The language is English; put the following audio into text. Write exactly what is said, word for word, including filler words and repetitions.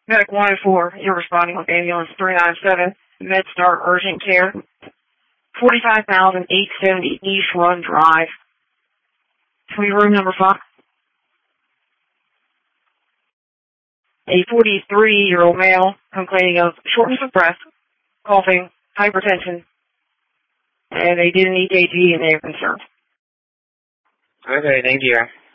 Medic one oh four, you're responding with ambulance three nine seven, MedStar Urgent Care, forty-five thousand eight hundred seventy East Run Drive. Suite room number five. A forty-three-year-old male complaining of shortness of breath, coughing, hypertension, and they did an E K G and they are concerned. Okay, thank you.